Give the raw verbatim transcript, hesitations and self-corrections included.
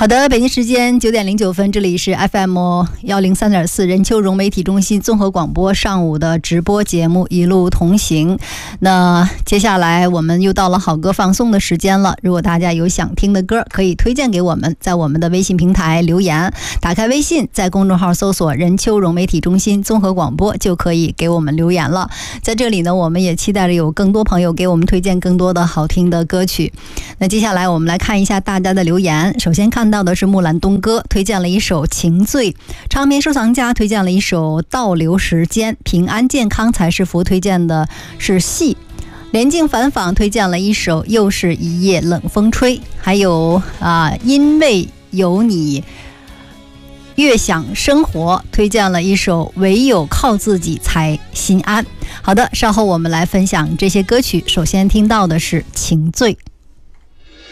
好的，北京时间九点零九分，这里是 F M 幺零三点四任丘融媒体中心综合广播上午的直播节目一路同行。那接下来我们又到了好歌放送的时间了，如果大家有想听的歌可以推荐给我们，在我们的微信平台留言，打开微信在公众号搜索任丘融媒体中心综合广播就可以给我们留言了。在这里呢，我们也期待着有更多朋友给我们推荐更多的好听的歌曲。那接下来我们来看一下大家的留言。首先看到的是木兰东哥推荐了一首情醉，唱片收藏家推荐了一首倒流时间，平安健康才是福推荐的是戏，连静反访推荐了一首又是一夜冷风吹，还有啊，因为有你越想生活推荐了一首唯有靠自己才心安。好的，稍后我们来分享这些歌曲，首先听到的是情醉。